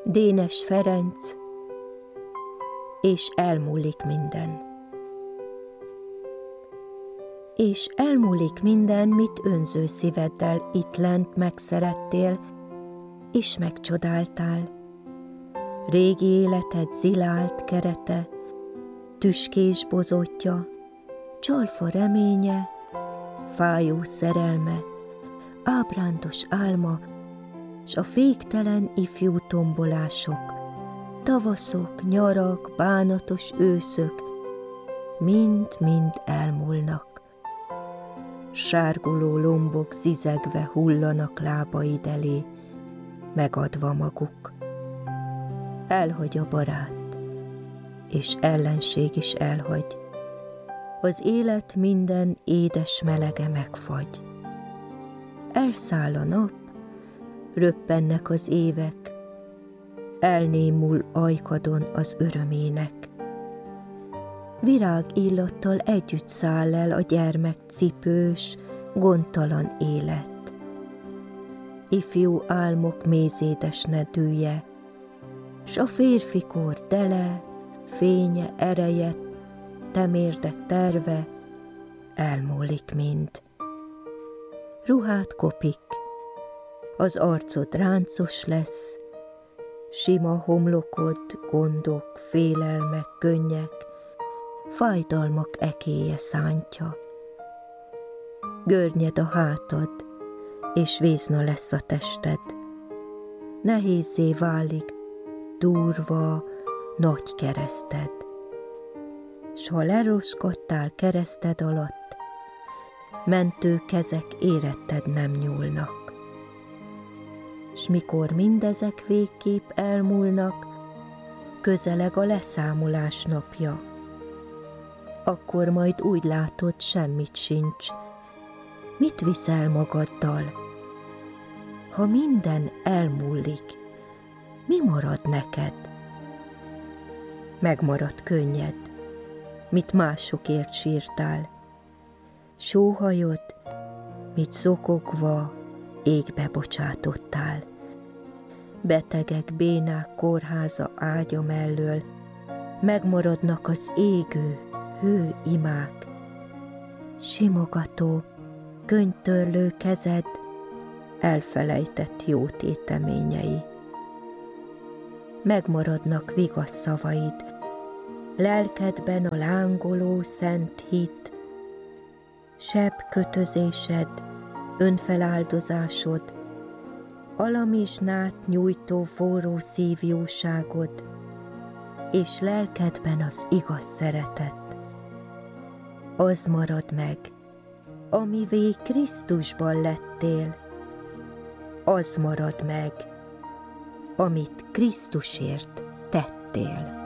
Dénes Ferenc, és elmúlik minden. És elmúlik minden, mit önző szíveddel itt lent megszerettél, és megcsodáltál. Régi életed zilált kerete, tüskés bozótja, csalfa reménye, fájó szerelme, ábrándos álma, s a féktelen ifjú tombolások, tavaszok, nyarak, bánatos őszök, mind-mind elmúlnak. Sárguló lombok zizegve hullanak lábaid elé, megadva maguk. Elhagy a barát, és ellenség is elhagy. Az élet minden édes melege megfagy. Elszáll a nap, röppennek az évek, elnémul ajkadon az örömének. Virág illattal együtt száll el a gyermek cipős, gondtalan élet. Ifjú álmok mézédes nedűje, s a férfikor dele, fénye, ereje, temérdek terve, elmúlik mind. Ruhád kopik, az arcod ráncos lesz, sima homlokod, gondok, félelmek, könnyek, fájdalmak ekéje szántja. Görnyed a hátad, és vézna lesz a tested. Nehézzé válik, durva, nagy kereszted. S ha leroskodtál kereszted alatt, mentő kezek éretted nem nyúlnak. S mikor mindezek végképp elmúlnak, közeleg a leszámolás napja. Akkor majd úgy látod, semmit sincs. Mit viszel magaddal? Ha minden elmúlik, mi marad neked? Megmarad könnyed, mit másokért sírtál. Sóhajod, mit zokogva égbe bocsátottál. Betegek, bénák kórháza ágya mellől megmaradnak az égő, hő imák. Simogató, könyvtörlő kezed elfelejtett jó téteményei. Megmaradnak vigasz szavaid, lelkedben a lángoló szent hit, sebb kötözésed, önfeláldozásod, alamizsnát nyújtó forró szívjóságod, és lelkedben az igaz szeretet. Az marad meg, amivé Krisztusban lettél, az marad meg, amit Krisztusért tettél.